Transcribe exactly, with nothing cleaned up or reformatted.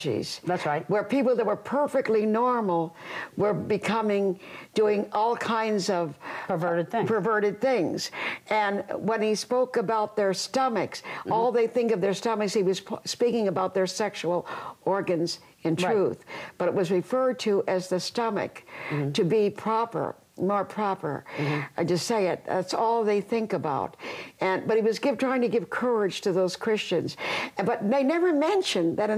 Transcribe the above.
That's right. Where people that were perfectly normal were becoming, doing all kinds of perverted things. Perverted things. And when he spoke about their stomachs, mm-hmm. all they think of their stomachs, he was speaking about their sexual organs in truth. Right. But it was referred to as the stomach mm-hmm. to be proper. More proper, mm-hmm. I just say it. That's all they think about, and but he was give, trying to give courage to those Christians, but they never mentioned that.